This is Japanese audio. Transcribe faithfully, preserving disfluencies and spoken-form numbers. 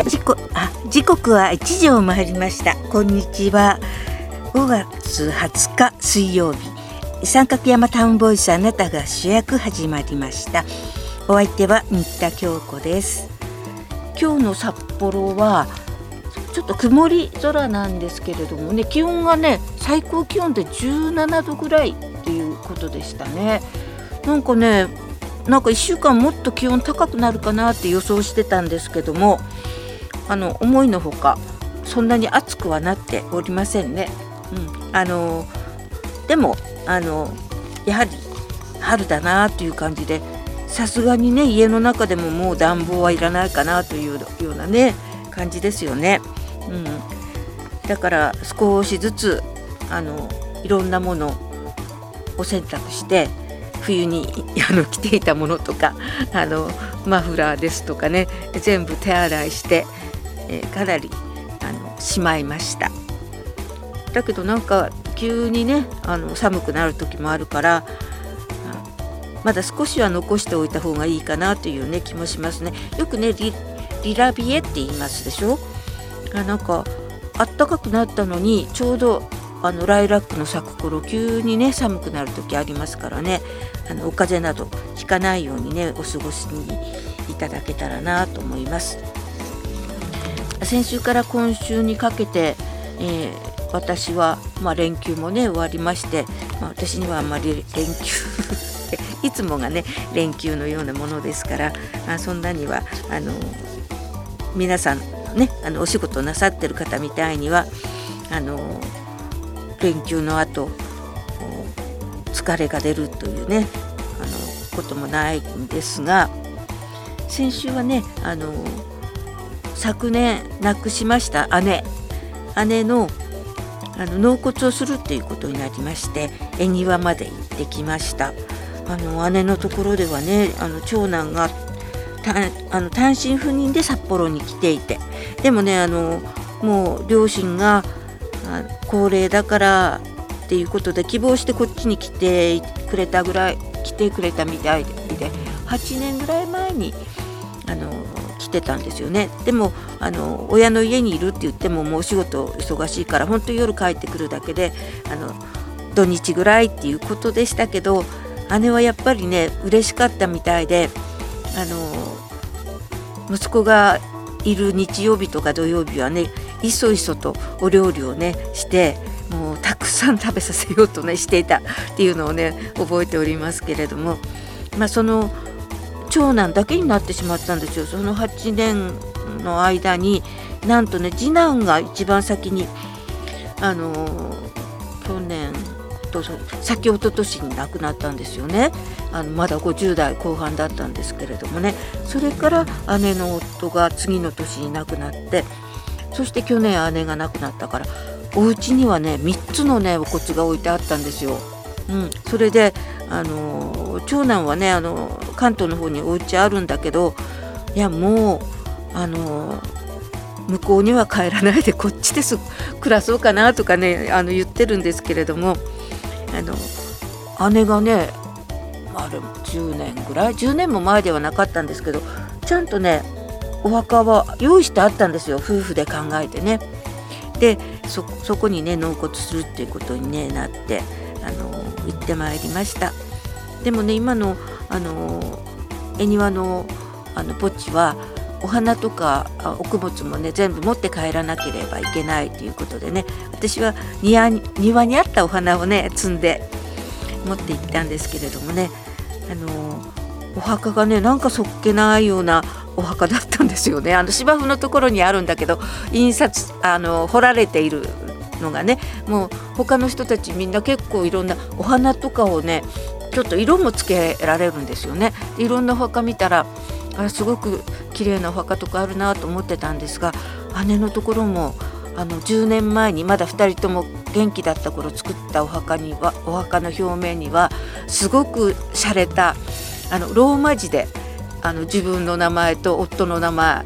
時刻、あ、時刻はいちじを回りました。こんにちは。ごがつはつか水曜日、三角山タウンボイスあなたが主役始まりました。お相手は新田京子です。今日の札幌はちょっと曇り空なんですけれどもね、気温がね最高気温でじゅうななどぐらいっていうことでしたね。なんかねなんかいっしゅうかんもっと気温高くなるかなって予想してたんですけども、あの思いのほかそんなに暑くはなっておりませんね。うん、あのでもあのやはり春だなという感じで、さすがにね家の中でももう暖房はいらないかなというようなね感じですよね。うん、だから少しずつあのいろんなものを洗濯して冬にあの着ていたものとかあのマフラーですとかね全部手洗いして、えー、かなりあのしまいました。だけどなんか急にねあの寒くなる時もあるから、まだ少しは残しておいた方がいいかなというね気もしますね。よくね リ, リラビエって言いますでしょ。あなんかあったかくなったのにちょうどあのライラックの咲く頃急にね寒くなる時ありますからね、あのお風邪などひかないようにねお過ごしにいただけたらなと思います。先週から今週にかけて、えー、私は、まあ、連休もね終わりまして、まあ、私にはあんまり連休いつもがね連休のようなものですから、あそんなにはあの皆さんねあのお仕事なさってる方みたいにはあの連休の後疲れが出るというねあのこともないんですが、先週はねあの昨年亡くしました姉姉のあの納骨をするっていうことになりまして、恵庭まで行ってきました。あの姉のところではねあの長男があの単身赴任で札幌に来ていて、でもねあのもう両親が高齢だからっていうことで希望してこっちに来てくれたぐらい来てくれたみたいで、はちねんぐらい前にあの来てたんですよね。でもあの親の家にいるって言ってももうお仕事忙しいから本当に夜帰ってくるだけであの土日ぐらいっていうことでしたけど、姉はやっぱりね嬉しかったみたいで、あの息子がいる日曜日とか土曜日はねいそいそとお料理をねしてもうたくさん食べさせようとねしていたっていうのをね覚えておりますけれども、まあ、その長男だけになってしまったんですよ。そのはちねんの間になんとね次男が一番先にあの去年と先一昨年に亡くなったんですよね。あのまだごじゅう代後半だったんですけれどもね、それから姉の夫が次の年に亡くなって、そして去年姉が亡くなったからお家にはねみっつのねお骨が置いてあったんですよ。うん、それであの長男はねあの関東の方にお家あるんだけど、いやもうあの向こうには帰らないでこっちです暮らそうかなとかねあの言ってるんですけれども、あの姉がねあれじゅうねんぐらいじゅうねんも前ではなかったんですけど、ちゃんとねお墓は用意してあったんですよ、夫婦で考えてね。で そ, そこにね納骨するっていうことに、ね、なってあの行ってまいりました。でもね今のあの恵庭のあの墓地はお花とかお供もね全部持って帰らなければいけないということでね、私は 庭, 庭にあったお花をね摘んで持って行ったんですけれどもね、あのお墓がねなんかそっけないようなお墓だったんですよね。あの芝生のところにあるんだけど印刷あの彫られているのがね、もう他の人たちみんな結構いろんなお花とかをねちょっと色もつけられるんですよね。いろんなお墓見たらあすごく綺麗なお墓とかあるなと思ってたんですが、姉のところもあのじゅうねんまえにまだふたりとも元気だった頃作ったお墓にはお墓の表面にはすごく洒落たあのローマ字であの自分の名前と夫の名前